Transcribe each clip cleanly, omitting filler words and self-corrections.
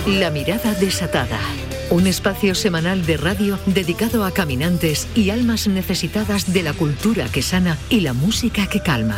La mirada desatada. Un espacio semanal de radio dedicado a caminantes y almas necesitadas de la cultura que sana y la música que calma.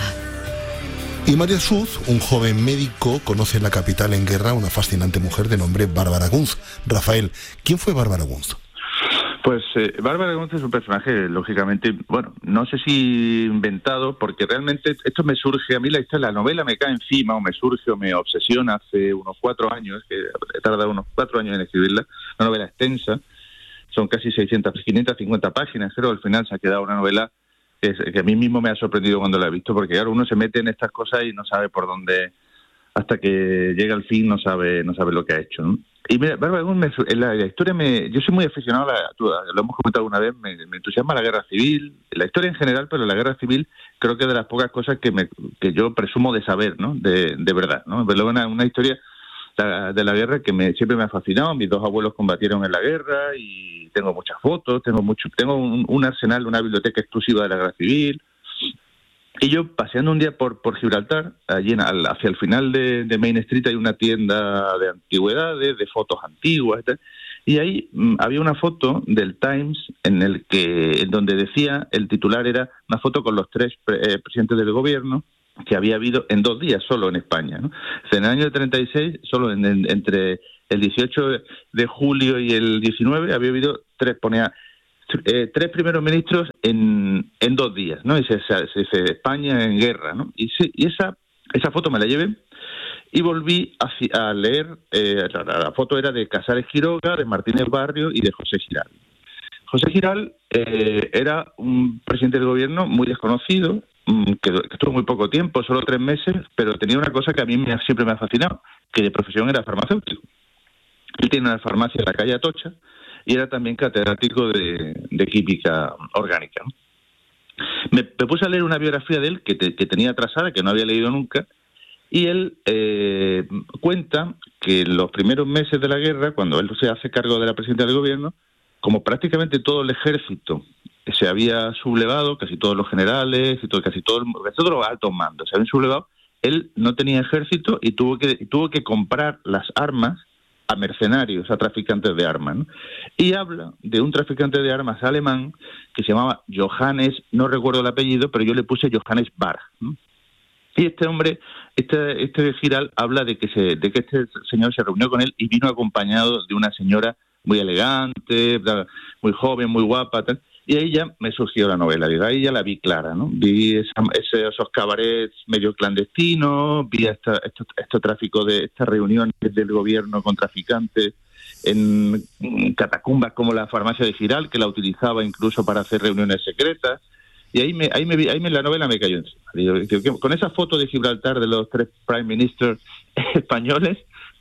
Y María Suz, un joven médico, conoce en la capital en guerra a una fascinante mujer de nombre Bárbara Gunz. Rafael, ¿quién fue Bárbara Gunz? Pues Bárbara Gunz es un personaje, lógicamente, bueno, no sé si inventado, porque realmente esto me surge, a mí la novela me cae encima, o me surge, o me obsesiona hace unos 4 años, que he tardado unos 4 años en escribirla, una novela extensa, son casi 550 páginas, creo, al final se ha quedado una novela que a mí mismo me ha sorprendido cuando la he visto, porque claro, uno se mete en estas cosas y no sabe por dónde, hasta que llega al fin no sabe lo que ha hecho, ¿no? Y mira, Bárbara Gunz, la historia yo soy muy aficionado lo hemos comentado alguna vez, me entusiasma la guerra civil, la historia en general, pero la guerra civil creo que es de las pocas cosas que yo presumo de saber, ¿no? De verdad, ¿no? Pero una historia de la guerra que siempre me ha fascinado. Mis 2 abuelos combatieron en la guerra y tengo muchas fotos, tengo un arsenal, una biblioteca exclusiva de la guerra civil. Y yo, paseando un día por Gibraltar, allí hacia el final de Main Street hay una tienda de antigüedades, de fotos antiguas y tal, y ahí había una foto del Times en donde decía, el titular era una foto con los 3 presidentes del gobierno que había habido en 2 días solo en España, ¿no? En el año 36, solo entre el 18 de julio y el 19, había habido 3 primeros ministros en 2 días, ¿no? Y se dice España en guerra, ¿no? Y esa foto me la llevé y volví a leer. La foto era de Casares Quiroga, de Martínez Barrio y de José Giral. José Giral era un presidente del gobierno muy desconocido, que estuvo muy poco tiempo, solo 3 meses, pero tenía una cosa que a mí siempre me ha fascinado, que de profesión era farmacéutico. Él tiene una farmacia en la calle Atocha y era también catedrático de química orgánica, ¿no? Me puse a leer una biografía de él que tenía atrasada, que no había leído nunca, y él cuenta que en los primeros meses de la guerra, cuando él se hace cargo de la presidencia del gobierno, como prácticamente todo el ejército se había sublevado, casi todos los generales, casi todos los altos mandos se habían sublevado, él no tenía ejército y tuvo que comprar las armas a mercenarios, a traficantes de armas, ¿no? Y habla de un traficante de armas alemán que se llamaba Johannes, no recuerdo el apellido, pero yo le puse Johannes Barg, ¿no? Y este hombre, este Giral, habla de que este señor se reunió con él y vino acompañado de una señora muy elegante, muy joven, muy guapa, tal. Y ahí ya me surgió la novela, digo, ahí ya la vi clara, ¿no? Vi esos cabarets medio clandestinos, vi este tráfico de estas reuniones del gobierno con traficantes en catacumbas como la farmacia de Giral, que la utilizaba incluso para hacer reuniones secretas. Y la novela me cayó encima. Digo, con esa foto de Gibraltar de los 3 prime ministers españoles,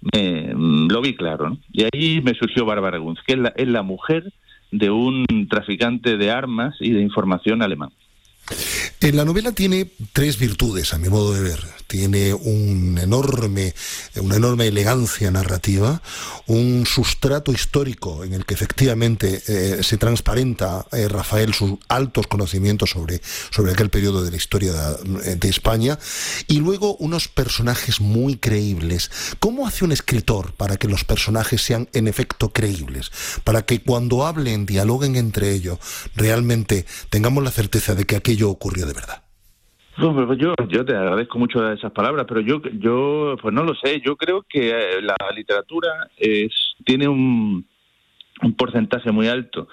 lo vi claro, ¿no? Y ahí me surgió Bárbara Gunz, que es la mujer de un traficante de armas y de información alemán. La novela tiene 3 virtudes, a mi modo de ver. Tiene una enorme elegancia narrativa, un sustrato histórico en el que efectivamente se transparenta, Rafael, sus altos conocimientos sobre aquel periodo de la historia de España, y luego unos personajes muy creíbles. ¿Cómo hace un escritor para que los personajes sean en efecto creíbles? Para que cuando hablen, dialoguen entre ellos, realmente tengamos la certeza de que aquello ocurrió de verdad. Pues yo te agradezco mucho esas palabras, pero yo pues no lo sé. Yo creo que la literatura tiene un porcentaje muy alto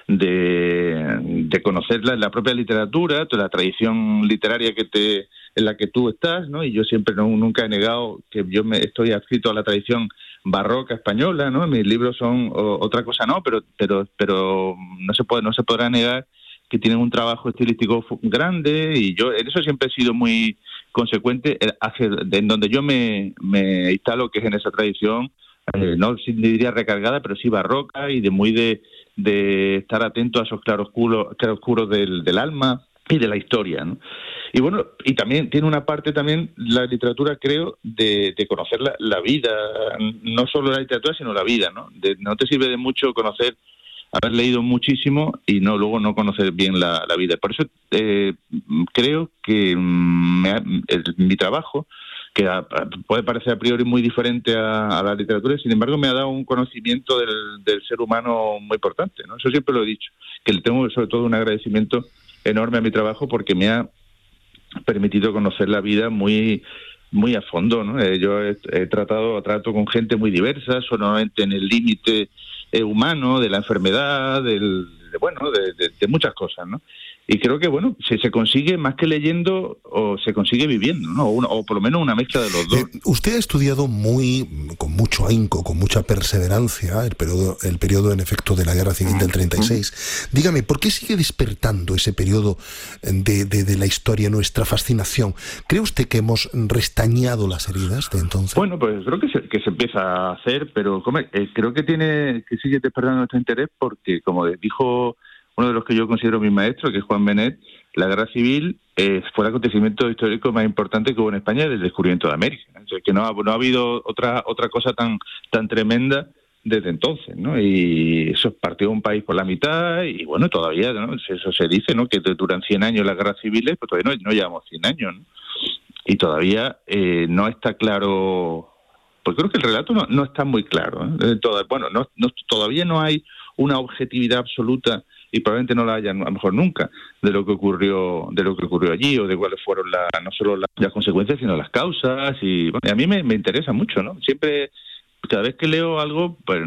de conocer la propia literatura, la tradición literaria en la que tú estás, ¿no? Y yo siempre nunca he negado que yo estoy adscrito a la tradición barroca española, ¿no? Mis libros son otra cosa, no, pero no se podrá negar que tienen un trabajo estilístico grande, y yo en eso siempre he sido muy consecuente, en donde yo me instalo, que es en esa tradición, no diría recargada, pero sí barroca, y de estar atento a esos claroscuros del alma y de la historia, ¿no? Y bueno, y también tiene una parte también la literatura, creo, de conocer la vida, no solo la literatura, sino la vida, ¿no? No te sirve de mucho haber leído muchísimo y luego no conocer bien la vida. Por eso creo que mi trabajo, puede parecer a priori muy diferente a la literatura, sin embargo me ha dado un conocimiento del ser humano muy importante, ¿no? Eso siempre lo he dicho, que le tengo sobre todo un agradecimiento enorme a mi trabajo porque me ha permitido conocer la vida muy a fondo, ¿no? Yo trato con gente muy diversa, solamente en el límite humano, de la enfermedad, de muchas cosas, ¿no? Y creo que, bueno, si se consigue más que leyendo, o se consigue viviendo, ¿no? O por lo menos una mezcla de los dos. Usted ha estudiado con mucho ahínco, con mucha perseverancia, el periodo en efecto de la Guerra Civil del 36. Dígame, ¿por qué sigue despertando ese periodo de la historia nuestra fascinación? ¿Cree usted que hemos restañado las heridas de entonces? Bueno, pues creo que se empieza a hacer, pero creo que sigue despertando nuestro interés porque, como dijo uno de los que yo considero mi maestro, que es Juan Benet, la Guerra Civil fue el acontecimiento histórico más importante que hubo en España desde el descubrimiento de América. O sea, que no ha habido otra cosa tan tremenda desde entonces, ¿no? Y eso partió un país por la mitad y, bueno, todavía, ¿no? Eso se dice, ¿no? Que duran 100 años las guerras civiles, pues todavía no llevamos 100 años, ¿no? Y todavía no está claro, pues creo que el relato no está muy claro, ¿eh? Todavía no hay una objetividad absoluta, y probablemente no la haya a lo mejor nunca, de lo que ocurrió allí, o de cuáles fueron no solo las consecuencias, sino las causas. Y bueno, a mí me interesa mucho, ¿no? Siempre, cada vez que leo algo, pues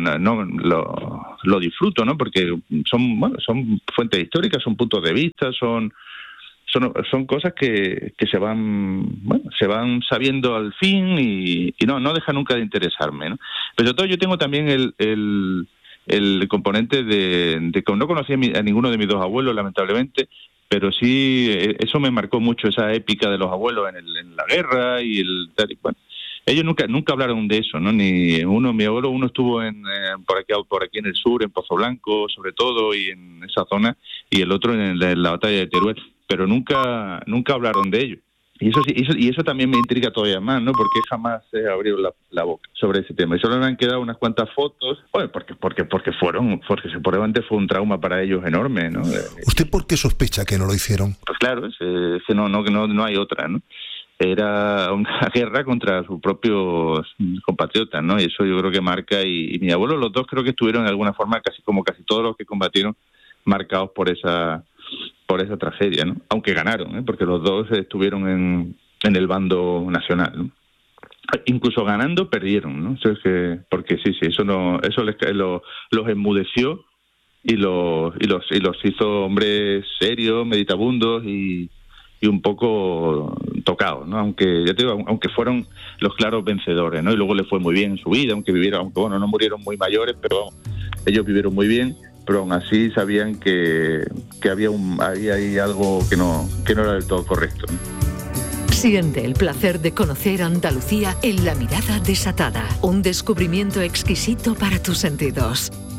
lo disfruto, ¿no? Porque son fuentes históricas, son puntos de vista, son cosas que se van sabiendo al fin y no deja nunca de interesarme, ¿no? Pero sobre todo yo tengo también el componente de que no conocía a ninguno de mis dos abuelos, lamentablemente, pero sí, eso me marcó mucho, esa épica de los abuelos en la guerra y bueno, ellos nunca hablaron de eso, ¿no? Mi abuelo uno estuvo por aquí en el sur, en Pozo Blanco, sobre todo, y en esa zona, y el otro en la batalla de Teruel, pero nunca hablaron de ello. Y eso también me intriga todavía más, ¿no? Porque jamás se abrió la boca sobre ese tema. Y solo me han quedado unas cuantas fotos, bueno, porque seguramente fue un trauma para ellos enorme, ¿no? ¿Usted por qué sospecha que no lo hicieron? Pues claro, es que no hay otra, ¿no? Era una guerra contra sus propios compatriotas, ¿no? Y eso yo creo que marca, y mi abuelo, los dos creo que estuvieron de alguna forma, casi todos los que combatieron, marcados por esa tragedia, ¿no? Aunque ganaron, ¿eh? Porque los dos estuvieron en el bando nacional, ¿no? Incluso ganando perdieron, ¿no? Porque eso los enmudeció y los hizo hombres serios, meditabundos y un poco tocados, ¿no? Aunque fueron los claros vencedores, ¿no? Y luego les fue muy bien en su vida, aunque no murieron muy mayores, pero ellos vivieron muy bien. Pero aún así sabían que había ahí algo que no era del todo correcto, ¿no? Siente el placer de conocer Andalucía en La Mirada Desatada, un descubrimiento exquisito para tus sentidos.